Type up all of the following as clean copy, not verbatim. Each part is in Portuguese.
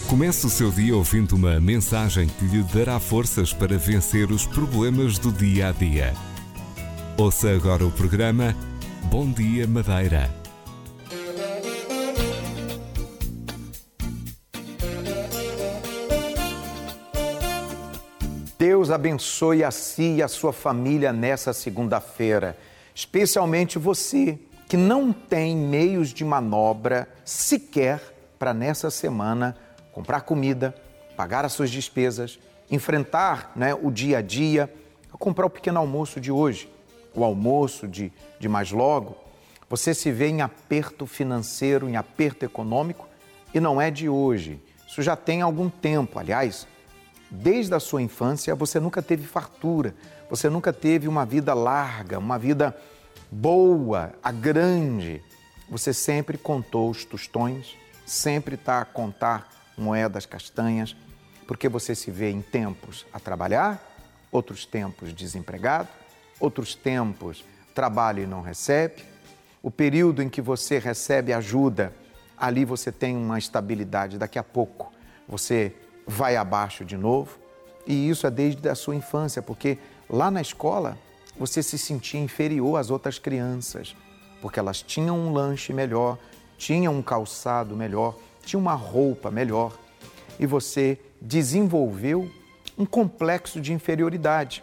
Comece o seu dia ouvindo uma mensagem que lhe dará forças para vencer os problemas do dia a dia. Ouça agora o programa Bom Dia Madeira. Deus abençoe a si e a sua família nessa segunda-feira, especialmente você que não tem meios de manobra sequer para nessa semana comprar comida, pagar as suas despesas, enfrentar o dia a dia, comprar o pequeno almoço de hoje, o almoço de mais logo. Você se vê em aperto financeiro, em aperto econômico e não é de hoje. Isso já tem algum tempo, aliás. Desde a sua infância, você nunca teve fartura, você nunca teve uma vida larga, uma vida boa, grande. Você sempre contou os tostões, sempre está a contar moedas castanhas, porque você se vê em tempos a trabalhar, outros tempos desempregado, outros tempos trabalha e não recebe. O período em que você recebe ajuda, ali você tem uma estabilidade, daqui a pouco você vai abaixo de novo, e isso é desde a sua infância, porque lá na escola você se sentia inferior às outras crianças, porque elas tinham um lanche melhor, tinham um calçado melhor, tinham uma roupa melhor, e você desenvolveu um complexo de inferioridade.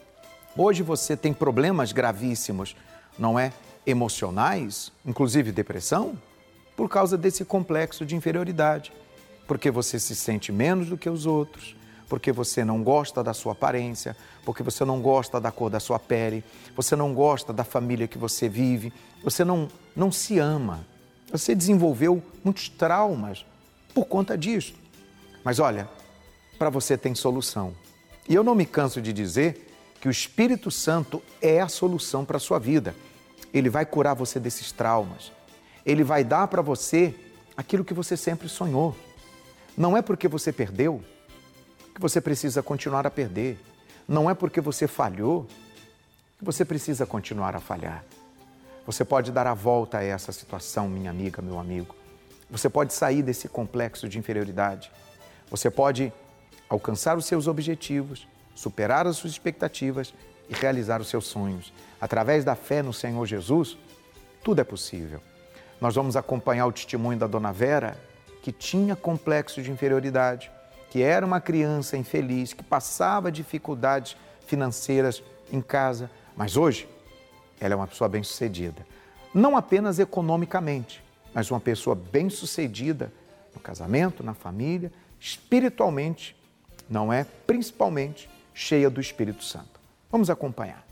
Hoje você tem problemas gravíssimos, não é? Emocionais, inclusive depressão, por causa desse complexo de inferioridade. Porque você se sente menos do que os outros, porque você não gosta da sua aparência, porque você não gosta da cor da sua pele, você não gosta da família que você vive, você não se ama. Você desenvolveu muitos traumas por conta disso. Mas olha, para você tem solução. E eu não me canso de dizer que o Espírito Santo é a solução para a sua vida. Ele vai curar você desses traumas. Ele vai dar para você aquilo que você sempre sonhou. Não é porque você perdeu que você precisa continuar a perder. Não é porque você falhou que você precisa continuar a falhar. Você pode dar a volta a essa situação, minha amiga, meu amigo. Você pode sair desse complexo de inferioridade. Você pode alcançar os seus objetivos, superar as suas expectativas e realizar os seus sonhos. Através da fé no Senhor Jesus, tudo é possível. Nós vamos acompanhar o testemunho da Dona Vera, que tinha complexo de inferioridade, que era uma criança infeliz, que passava dificuldades financeiras em casa, mas hoje ela é uma pessoa bem-sucedida. Não apenas economicamente, mas uma pessoa bem-sucedida no casamento, na família, espiritualmente, não é? Principalmente cheia do Espírito Santo. Vamos acompanhar.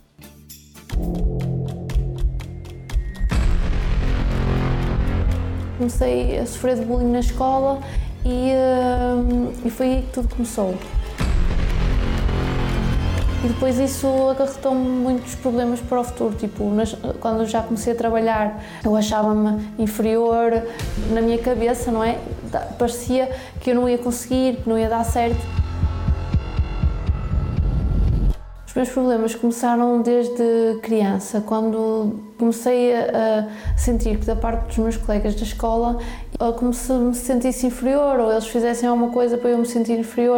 Comecei a sofrer de bullying na escola e foi aí que tudo começou. E depois isso acarretou-me muitos problemas para o futuro, quando eu já comecei a trabalhar, eu achava-me inferior na minha cabeça, não é? Parecia que eu não ia conseguir, que não ia dar certo. Os meus problemas começaram desde criança, quando comecei a sentir que da parte dos meus colegas da escola, como se me sentisse inferior, ou eles fizessem alguma coisa para eu me sentir inferior.